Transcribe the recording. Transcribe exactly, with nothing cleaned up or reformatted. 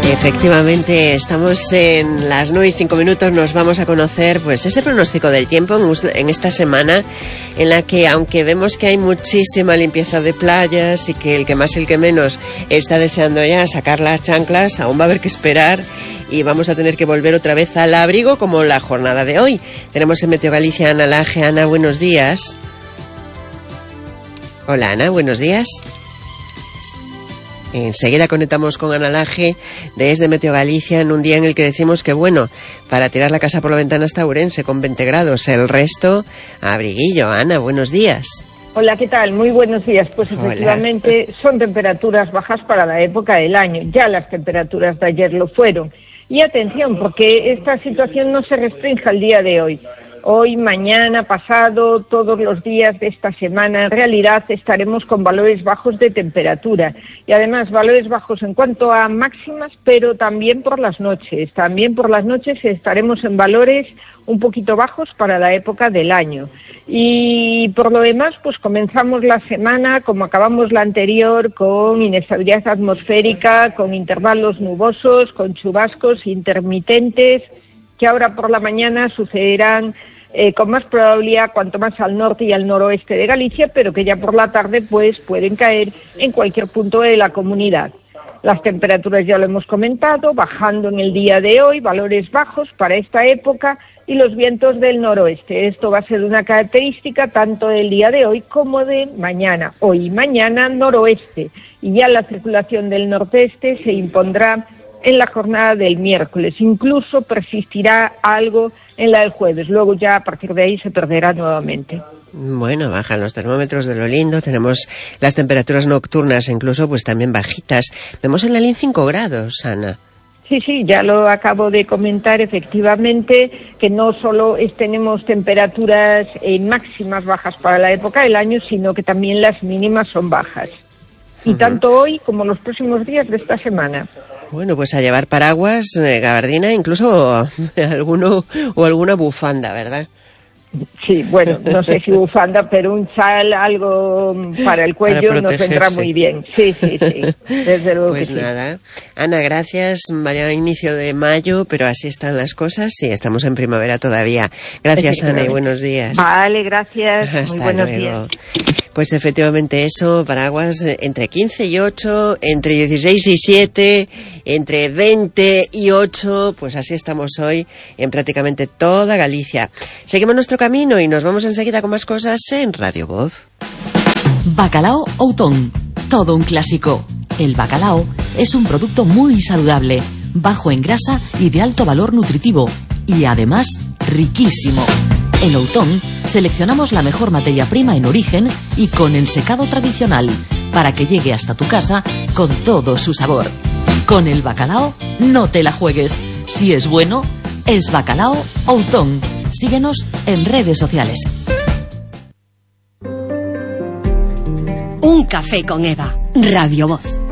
Efectivamente, estamos en las nueve y cinco minutos, nos vamos a conocer pues ese pronóstico del tiempo en esta semana en la que, aunque vemos que hay muchísima limpieza de playas y que el que más y el que menos está deseando ya sacar las chanclas, aún va a haber que esperar y vamos a tener que volver otra vez al abrigo como la jornada de hoy. Tenemos en Meteo Galicia a Ana Laje. Ana, buenos días. Hola Ana, buenos días. Enseguida conectamos con Ana Laje desde Meteo Galicia en un día en el que decimos que, bueno, para tirar la casa por la ventana está Ourense con veinte grados, el resto abriguillo. Ana, buenos días. Hola, ¿qué tal? Muy buenos días. Pues efectivamente Hola. Son temperaturas bajas para la época del año. Ya las temperaturas de ayer lo fueron. Y atención, porque esta situación no se restringe al día de hoy. Hoy, mañana, pasado, todos los días de esta semana, en realidad estaremos con valores bajos de temperatura. Y además valores bajos en cuanto a máximas, pero también por las noches. También por las noches estaremos en valores un poquito bajos para la época del año. Y por lo demás, pues comenzamos la semana, como acabamos la anterior, con inestabilidad atmosférica, con intervalos nubosos, con chubascos intermitentes, que ahora por la mañana sucederán eh, con más probabilidad cuanto más al norte y al noroeste de Galicia, pero que ya por la tarde pues pueden caer en cualquier punto de la comunidad. Las temperaturas ya lo hemos comentado, bajando en el día de hoy, valores bajos para esta época, y los vientos del noroeste. Esto va a ser una característica tanto del día de hoy como de mañana. Hoy y mañana noroeste, y ya la circulación del nordeste se impondrá en la jornada del miércoles, incluso persistirá algo en la del jueves, luego ya a partir de ahí se perderá nuevamente. Bueno, bajan los termómetros de lo lindo, tenemos las temperaturas nocturnas incluso pues también bajitas. Vemos en Lalín cinco grados, Ana. Sí, sí, ya lo acabo de comentar, efectivamente, que no solo es, tenemos temperaturas eh, máximas bajas para la época del año, sino que también las mínimas son bajas. Y uh-huh. tanto hoy como los próximos días de esta semana. Bueno, pues a llevar paraguas, eh, gabardina, incluso alguno o alguna bufanda, ¿verdad? Sí, bueno, no sé si bufanda, pero un chal, algo para el cuello para nos vendrá muy bien. Sí, sí, sí, desde luego pues que sí. nada, Ana, gracias. Vaya inicio de mayo, pero así están las cosas y estamos en primavera todavía. Gracias, Ana, y buenos días. Vale, gracias. Hasta muy buenos luego. días. Pues efectivamente eso, paraguas entre quince y ocho, entre dieciséis y siete, entre veinte y ocho, pues así estamos hoy en prácticamente toda Galicia. Seguimos nuestro camino y nos vamos enseguida con más cosas en Radio Voz. Bacalao Outón, todo un clásico. El bacalao es un producto muy saludable, bajo en grasa y de alto valor nutritivo, y además riquísimo. En Outón seleccionamos la mejor materia prima en origen y con ensecado tradicional, para que llegue hasta tu casa con todo su sabor. Con el bacalao no te la juegues. Si es bueno, es Bacalao Outón. Síguenos en redes sociales. Un café con Eva, Radio Voz.